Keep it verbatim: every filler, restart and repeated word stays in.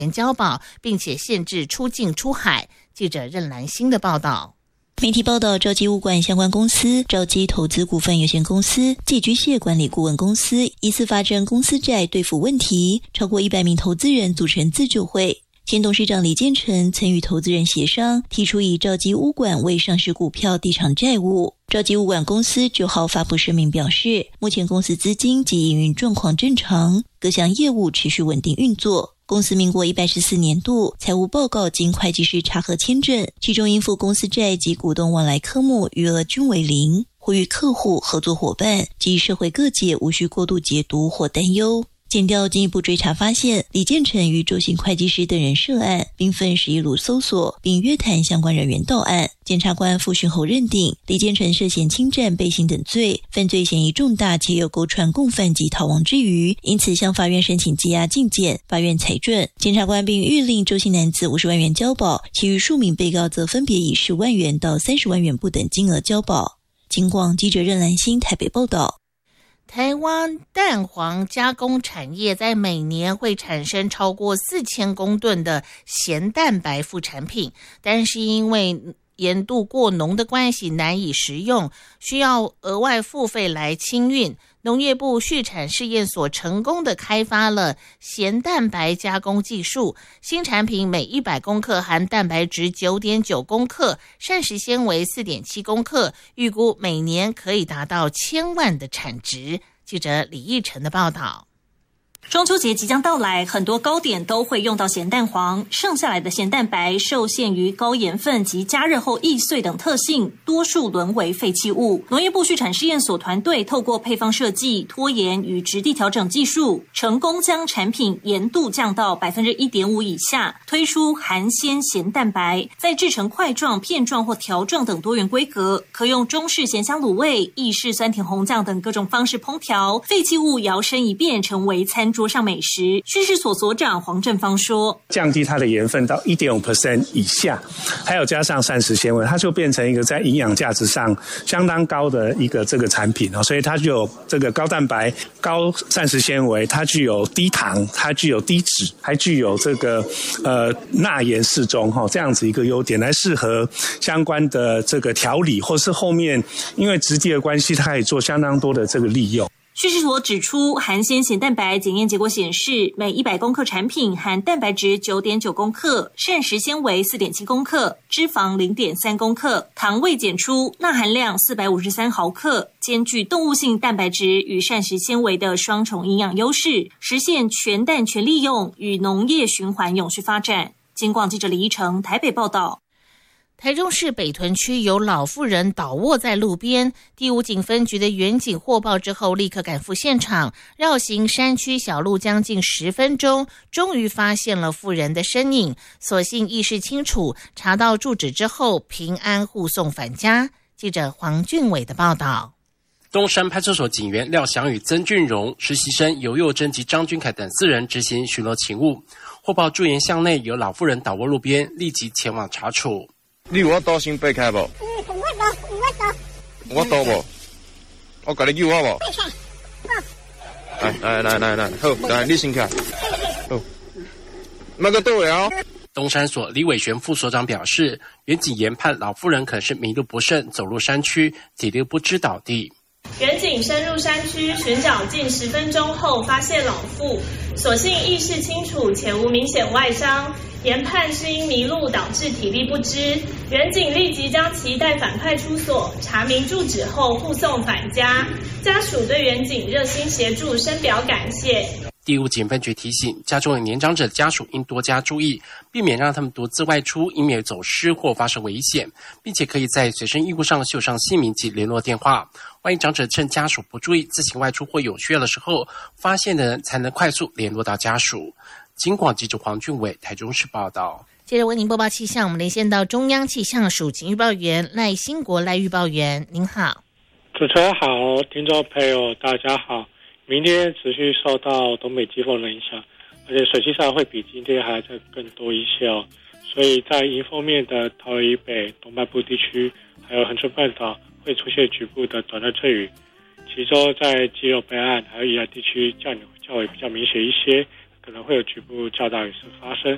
交保，并且限制出境出海。记者任兰心的报道。 媒体报道，兆基物管相关公司兆基投资股份有限公司、寄居蟹管理顾问公司疑似发生公司债兑付问题，超过一百名投资人组成自救会。前董事长李建成曾与投资人协商，提出以兆基物管为上市股票抵偿债务。兆基物管公司九号发布声明表示，目前公司资金及营运状况正常，各项业务持续稳定运作。公司民国一百一十四年度财务报告经会计师查核签证，其中应付公司债及股东往来科目余额均为零，呼吁客户、合作伙伴及社会各界无需过度解读或担忧。检调进一步追查发现，李建成与周姓会计师等人涉案，并分十一路搜索，并约谈相关人员到案。检察官复讯后认定，李建成涉嫌侵占、背信等罪，犯罪嫌疑重大，且有勾串共犯及逃亡之余，因此向法院申请羁押禁检，法院裁准。检察官并谕令周姓男子五十万元交保，其余数名被告则分别以十万元到三十万元不等金额交保。警广记者任兰心台北报道。 台湾蛋黄加工产业在每年会产生超过四千公吨的咸蛋白副产品，但是因为盐度过浓的关系难以食用，需要额外付费来清运。农业部畜产试验所成功的开发了咸蛋白加工技术，新产品每一百公克含蛋白质 九点九公克，膳食纤维 四点七公克，预估每年可以达到千万的产值。记者李义成的报道。 中秋节即将到来，很多糕点都会用到咸蛋黄，剩下来的咸蛋白受限于高盐分及加热后易碎等特性，多数沦为废弃物。农业部畜产试验所团队透过配方设计、脱盐与质地调整技术，成功将产品盐度降到 百分之一点五 以下，推出含鲜咸蛋白，再制成块状、片状或条状等多元规格，可用中式咸香卤味、意式酸甜红酱等各种方式烹调，废弃物摇身一变成为餐桌上美食。畜试所所长黄正芳说， 降低它的盐分到 百分之一点五 以下，还有加上膳食纤维，它就变成一个在营养价值上相当高的一个这个产品，所以它具有这个高蛋白、高膳食纤维，它具有低糖，它具有低脂，还具有这个呃钠盐适中这样子一个优点，来适合相关的这个调理，或是后面因为质地的关系，它可以做相当多的这个利用。 畜试所指出，含鲜咸蛋白检验结果显示，每一百公克产品含蛋白质 九点九公克，膳食纤维 四点七公克，脂肪 零点三公克，糖未检出，钠含量四百五十三毫克，兼具动物性蛋白质与膳食纤维的双重营养优势，实现全蛋全利用与农业循环永续发展。警广记者李一成台北报道。 台中市北屯区有老妇人倒卧在路边，第五警分局的员警获报之后立刻赶赴现场，绕行山区小路将近十分钟，终于发现了妇人的身影，所幸意识清楚，查到住址之后平安护送返家。记者黄俊伟的报道。 东山派出所警员廖祥宇、曾俊荣、实习生尤佑珍及张君凯等四人执行巡逻勤务，获报驻园巷内有老妇人倒卧路边，立即前往查处。 你有我刀先掰开无？ 嗯，我刀，我刀。 我刀无？我甲你救我无？来来来来来，好，来你先起来。好，那个对哦。 东山所李伟璇副所长表示，员警研判老妇人可能是迷路不慎，走入山区，体力不支倒地。 员警深入山区寻找近十分钟后，发现老妇，所幸意识清楚且无明显外伤，研判是因迷路导致体力不支。员警立即将其带返派出所，查明住址后护送返家。家属对员警热心协助深表感谢。 第五警分局提醒，家中有年长者家属应多加注意，避免让他们独自外出，以免走失或发生危险，并且可以在随身衣物上绣上姓名及联络电话。万一长者趁家属不注意自行外出或有需要的时候，发现的人才能快速联络到家属。警广记者黄俊伟台中市报道。 接着为您播报气象，我们连线到中央气象署警预报员赖兴国赖预报员，您好。 主持人好，听众朋友大家好。明天持续受到东北季风的影响，而且水汽上会比今天还要再更多一些哦。所以在迎风面的桃园以北、东半部地区，还有恒春半岛会出现局部的短暂阵雨，其中在基隆北岸还有宜兰地区降雨较为比较明显一些，可能会有局部较大雨势发生。